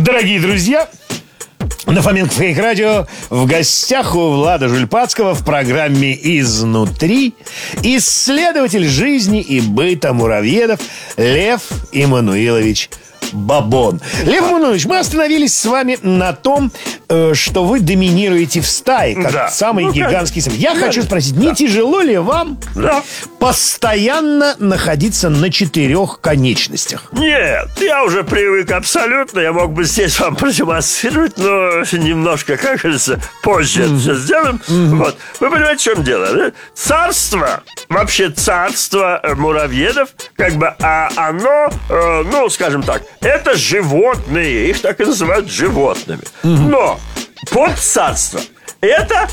Дорогие друзья, на Фоменко Фейк Радио в гостях у Влада Жульпацкого в программе «Изнутри» исследователь жизни и быта муравьедов Лев Эммануилович Бабон. Лев Эммануилович, мы остановились с вами на том, что вы доминируете в стае, как самый гигантский самец. Я хочу спросить, не тяжело ли вам постоянно находиться на 4 конечностях? Нет, я уже привык абсолютно. Я мог бы здесь вам продемонстрировать, но немножко, как говорится, позже это все сделаем. Вот. Вы понимаете, в чем дело? Да? Царство, вообще царство муравьедов, как бы, оно, ну, скажем так, это животные, их так и называют животными. Но подцарство — это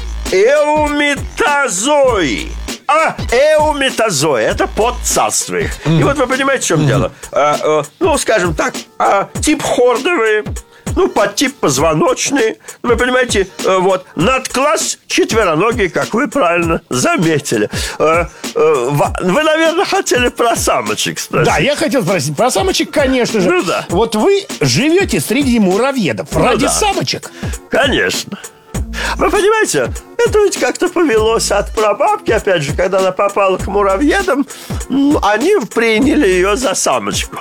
эуметазои. А эуметазои — это подцарство их. И вот вы понимаете, в чем дело? Ну, скажем так, тип хордовые, ну, подтип позвоночные. Вы понимаете, вот, надкласс четвероногий, как вы правильно заметили. Вы, наверное, хотели про самочек спросить. Да, я хотел спросить про самочек, конечно же. Ну да. Вот вы живете среди муравьедов ради самочек? Конечно. Вы понимаете, это ведь как-то повелось от прабабки, опять же, когда она попала к муравьедам, они приняли ее за самочку.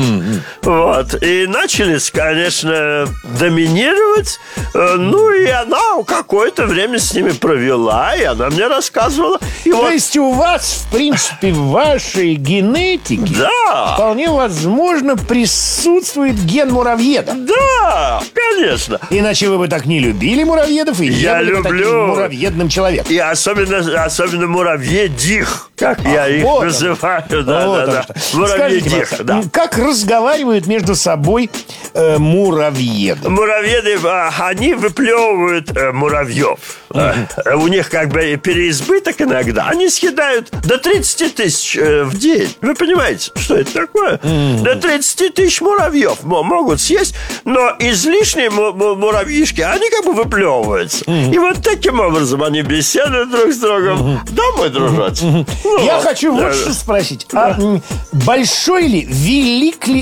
Вот. И начали, конечно, доминировать. Ну, и она какое-то время с ними провела, и она мне рассказывала. И То есть у вас, в принципе, в вашей генетике вполне возможно присутствует ген муравьеда. Да, конечно. Иначе вы бы так не любили муравьедов, и я не были бы люблю таким муравьедным человеком. И особенно муравьедих, как я их называю. Да. Муравьедих, да. Как разговаривают между собой муравьеды? Муравьеды, они выплевывают муравьев. У них как бы переизбыток иногда. Они съедают до 30 тысяч в день. Вы понимаете, что это такое? До 30 тысяч муравьев могут съесть, но излишние муравьишки, они как бы выплевываются. И вот таким образом они беседуют друг с другом. Да, мой дружочек? Я хочу вот что спросить. Большой ли, велик ли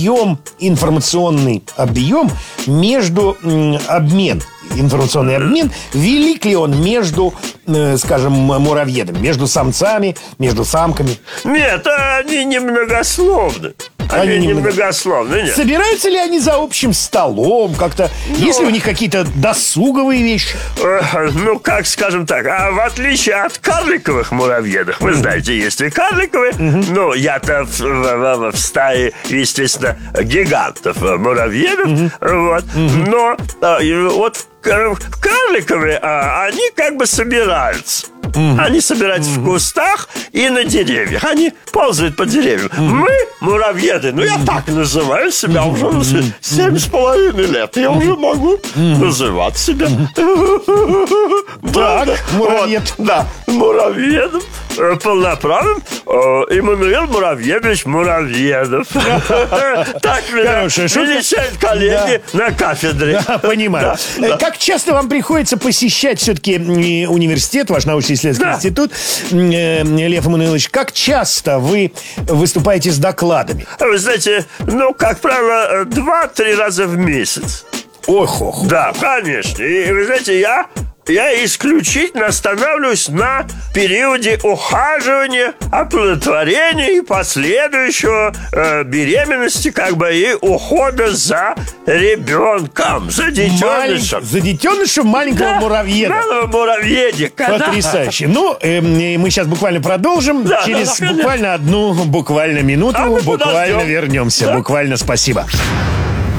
информационный объем между информационный обмен, велик ли он между, скажем, муравьедами, между самцами, между самками? Нет, они немногословны. Они немногословны, нет. Собираются ли они за общим столом как-то? Есть ли у них какие-то досуговые вещи? Ну, как, скажем так, в отличие от карликовых муравьедов, вы знаете, есть и карликовые, ну, я-то в стае, естественно, гигантов муравьедов, вот, но вот карликовые, они как бы собираются. Они собираются в кустах и на деревьях. Они ползают по деревьям. Мы, муравьеды, ну я так называю себя уже 7,5 лет. Я уже могу называть себя. Так, муравьед. Да, муравьедом полноправным Эммануил Муравьевич Муравьедов. Так меня величают коллеги на кафедре. Понимаю. Как часто вам приходится посещать все-таки университет, ваш научно-исследовательский институт, Лев Эммануилович, как часто вы выступаете с докладами? Вы знаете, ну, как правило, 2-3 раза в месяц. Ох. Да, конечно. И вы знаете, я исключительно останавливаюсь на периоде ухаживания, оплодотворения и последующего беременности, как бы, и ухода за ребенком, за детенышем. За детенышем маленького муравьеда. Малого муравьедика. Потрясающе. Ну, мы сейчас буквально продолжим. Через буквально одну минуту буквально вернемся. Буквально спасибо.